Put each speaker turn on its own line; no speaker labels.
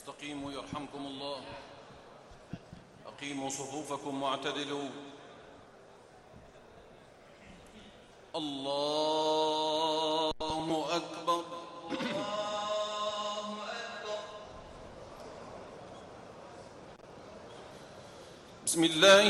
استقيموا يرحمكم الله. أقيموا صفوفكم واعتدلوا. الله أكبر. بسم الله